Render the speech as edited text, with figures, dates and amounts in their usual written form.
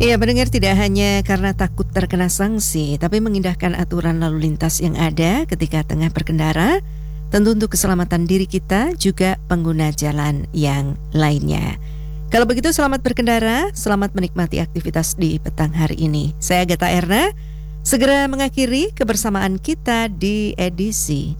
Iya, pendengar, tidak hanya karena takut terkena sanksi, tapi mengindahkan aturan lalu lintas yang ada ketika tengah berkendara, tentu untuk keselamatan diri kita juga pengguna jalan yang lainnya. Kalau begitu, selamat berkendara, selamat menikmati aktivitas di petang hari ini. Saya Agatha Erna, segera mengakhiri kebersamaan kita di edisi